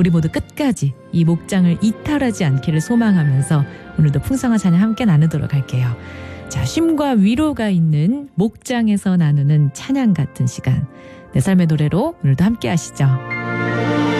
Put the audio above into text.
우리 모두 끝까지 이 목장을 이탈하지 않기를 소망하면서 오늘도 풍성한 찬양 함께 나누도록 할게요. 자, 쉼과 위로가 있는 목장에서 나누는 찬양 같은 시간. 내 삶의 노래로 오늘도 함께 하시죠.